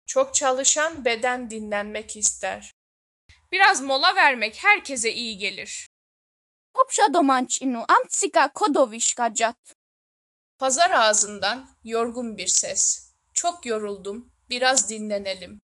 Çok çalışan beden dinlenmek ister. Biraz mola vermek herkese iyi gelir. Popşa domancinu amtsika kodovişkacat. Pazar ağzından yorgun bir ses. Çok yoruldum, biraz dinlenelim.